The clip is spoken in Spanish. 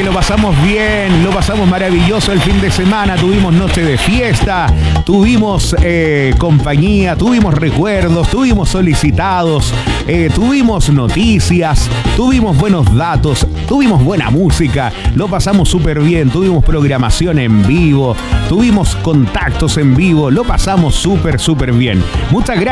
lo pasamos bien, lo pasamos maravilloso el fin de semana. Tuvimos noche de fiesta, tuvimos compañía, tuvimos recuerdos, tuvimos solicitados, tuvimos noticias, tuvimos buenos datos, tuvimos buena música, lo pasamos súper bien, tuvimos programación en vivo, tuvimos contactos en vivo, lo pasamos súper bien. Muchas gracias.